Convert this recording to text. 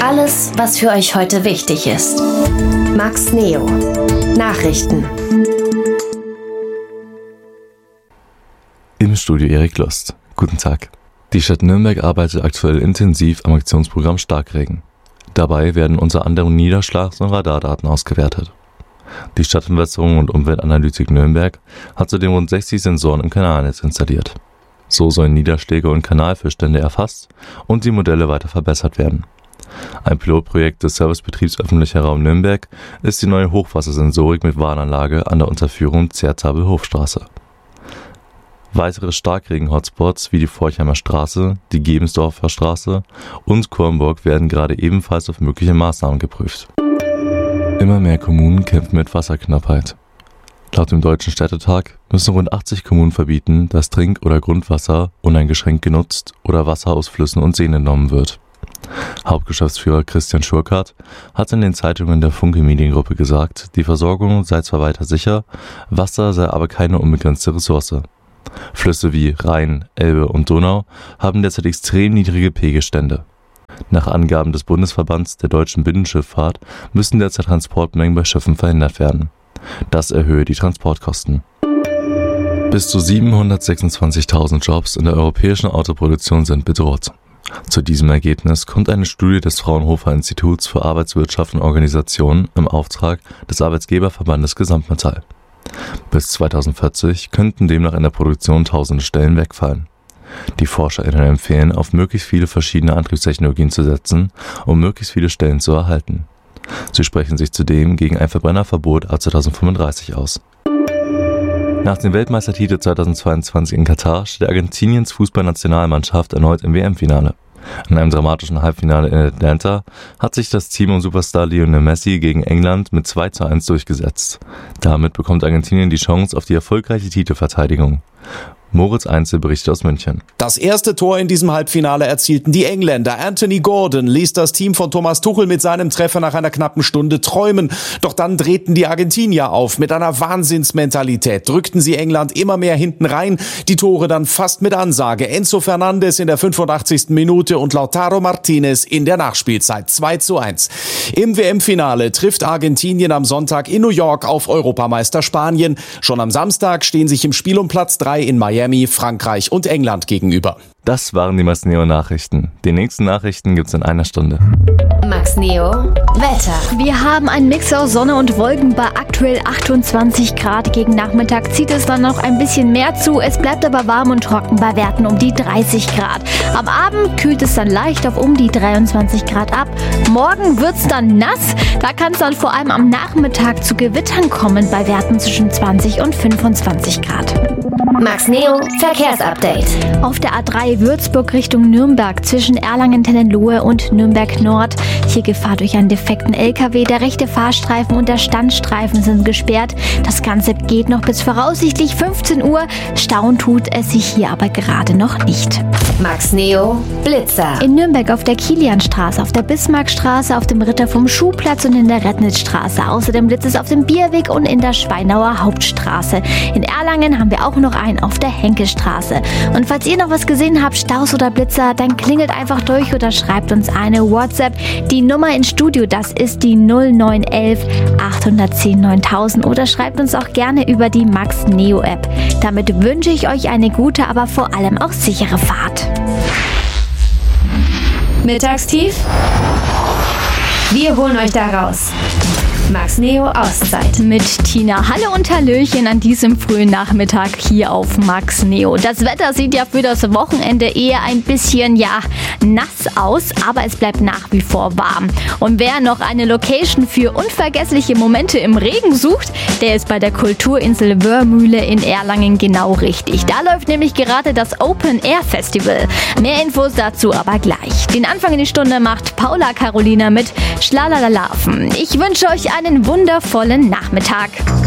Alles, was für euch heute wichtig ist. Max Neo. Nachrichten. Im Studio Erik Lust. Guten Tag. Die Stadt Nürnberg arbeitet aktuell intensiv am Aktionsprogramm Starkregen. Dabei werden unter anderem Niederschlags- und Radardaten ausgewertet. Die Stadtentwässerung und Umweltanalytik Nürnberg hat zudem rund 60 Sensoren im Kanalnetz installiert. So sollen Niederschläge und Kanalfüllstände erfasst und die Modelle weiter verbessert werden. Ein Pilotprojekt des Servicebetriebs Öffentlicher Raum Nürnberg ist die neue Hochwassersensorik mit Warnanlage an der Unterführung Zertabel-Hofstraße. Weitere Starkregen-Hotspots wie die Forchheimer Straße, die Gebensdorfer Straße und Kornburg werden gerade ebenfalls auf mögliche Maßnahmen geprüft. Immer mehr Kommunen kämpfen mit Wasserknappheit. Laut dem Deutschen Städtetag müssen rund 80 Kommunen verbieten, dass Trink- oder Grundwasser uneingeschränkt genutzt oder Wasser aus Flüssen und Seen entnommen wird. Hauptgeschäftsführer Christian Schurkart hat in den Zeitungen der Funke Mediengruppe gesagt, die Versorgung sei zwar weiter sicher, Wasser sei aber keine unbegrenzte Ressource. Flüsse wie Rhein, Elbe und Donau haben derzeit extrem niedrige Pegelstände. Nach Angaben des Bundesverbands der deutschen Binnenschifffahrt müssen derzeit Transportmengen bei Schiffen verhindert werden. Das erhöhe die Transportkosten. Bis zu 726.000 Jobs in der europäischen Autoproduktion sind bedroht. Zu diesem Ergebnis kommt eine Studie des Fraunhofer Instituts für Arbeitswirtschaft und Organisation im Auftrag des Arbeitgeberverbandes Gesamtmetall. Bis 2040 könnten demnach in der Produktion tausende Stellen wegfallen. Die ForscherInnen empfehlen, auf möglichst viele verschiedene Antriebstechnologien zu setzen, um möglichst viele Stellen zu erhalten. Sie sprechen sich zudem gegen ein Verbrennerverbot ab 2035 aus. Nach dem Weltmeistertitel 2022 in Katar steht Argentiniens Fußballnationalmannschaft erneut im WM-Finale. In einem dramatischen Halbfinale in Atlanta hat sich das Team um Superstar Lionel Messi gegen England mit 2:1 durchgesetzt. Damit bekommt Argentinien die Chance auf die erfolgreiche Titelverteidigung. Moritz Einzel berichtet aus München. Das erste Tor in diesem Halbfinale erzielten die Engländer. Anthony Gordon ließ das Team von Thomas Tuchel mit seinem Treffer nach einer knappen Stunde träumen. Doch dann drehten die Argentinier auf. Mit einer Wahnsinnsmentalität drückten sie England immer mehr hinten rein. Die Tore dann fast mit Ansage. Enzo Fernandes in der 85. Minute und Lautaro Martinez in der Nachspielzeit. 2:1. Im WM-Finale trifft Argentinien am Sonntag in New York auf Europameister Spanien. Schon am Samstag stehen sich im Spiel um Platz 3 in Miami, Frankreich und England gegenüber. Das waren die Max Neo Nachrichten. Die nächsten Nachrichten gibt's in einer Stunde. Max Neo. Wetter. Wir haben einen Mix aus Sonne und Wolken bei aktuell 28 Grad. Gegen Nachmittag zieht es dann noch ein bisschen mehr zu. Es bleibt aber warm und trocken bei Werten um die 30 Grad. Am Abend kühlt es dann leicht auf um die 23 Grad ab. Morgen wird's dann nass. Da kann es dann vor allem am Nachmittag zu Gewittern kommen bei Werten zwischen 20 und 25 Grad. Max Neo. Verkehrsupdate. Auf der A3 Würzburg Richtung Nürnberg zwischen Erlangen-Tennenlohe und Nürnberg Nord. Hier Gefahr durch einen defekten LKW. Der rechte Fahrstreifen und der Standstreifen sind gesperrt. Das Ganze geht noch bis voraussichtlich 15 Uhr. Stauen tut es sich hier aber gerade noch nicht. Max Neo. Blitzer. In Nürnberg auf der Kilianstraße, auf der Bismarckstraße, auf dem Ritter vom Schuhplatz und in der Rednitzstraße. Außerdem blitzt es auf dem Bierweg und in der Schweinauer Hauptstraße. In Erlangen haben wir auch noch einen auf der Henkelstraße. Und falls ihr noch was gesehen habt, Staus oder Blitzer, dann klingelt einfach durch oder schreibt uns eine WhatsApp. Die Nummer ins Studio, das ist die 0911 810 9000 oder schreibt uns auch gerne über die Max Neo App. Damit wünsche ich euch eine gute, aber vor allem auch sichere Fahrt. Mittagstief? Wir holen euch da raus. Max Neo Auszeit. Mit Tina. Hallo und Hallöchen an diesem frühen Nachmittag hier auf Max Neo. Das Wetter sieht ja für das Wochenende eher ein bisschen, nass aus, aber es bleibt nach wie vor warm. Und wer noch eine Location für unvergessliche Momente im Regen sucht, der ist bei der Kulturinsel Wörmühle in Erlangen genau richtig. Da läuft nämlich gerade das Open Air Festival. Mehr Infos dazu aber gleich. Den Anfang in die Stunde macht Paula Carolina mit Schlalalalarven. Ich wünsche euch einen wundervollen Nachmittag.